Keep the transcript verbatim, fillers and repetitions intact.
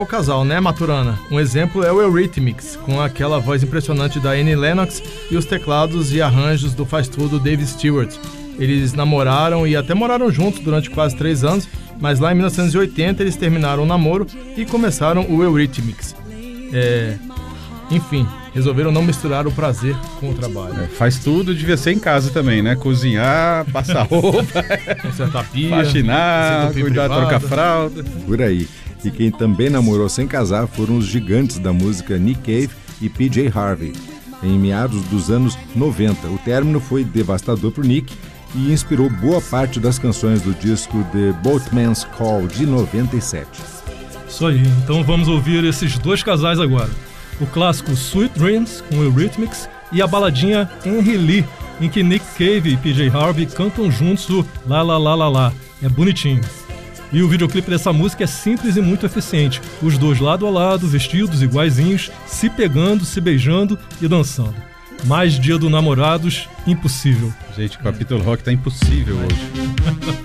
O casal, né, Maturana? Um exemplo é o Eurythmics, com aquela voz impressionante da Annie Lennox e os teclados e arranjos do faz-tudo Dave Stewart. Eles namoraram e até moraram juntos durante quase três anos, mas lá em mil novecentos e oitenta eles terminaram o namoro e começaram o Eurythmics. É... Enfim, resolveram não misturar o prazer com o trabalho. É, faz tudo, devia ser em casa também, né? Cozinhar, passar roupa, consertar pia, faxinar, cuidar, trocar fralda. Por aí. E quem também namorou sem casar foram os gigantes da música Nick Cave e P J Harvey. Em meados dos anos noventa, o término foi devastador para o Nick e inspirou boa parte das canções do disco The Boatman's Call de noventa e sete. Isso aí, então vamos ouvir esses dois casais agora. O clássico Sweet Dreams, com Eurythmics, e a baladinha Henry Lee, em que Nick Cave e P J Harvey cantam juntos o La La La La La. É bonitinho. E o videoclipe dessa música é simples e muito eficiente. Os dois lado a lado, vestidos iguaizinhos, se pegando, se beijando e dançando. Mais Dia dos Namorados, impossível. Gente, o capítulo rock tá impossível hoje.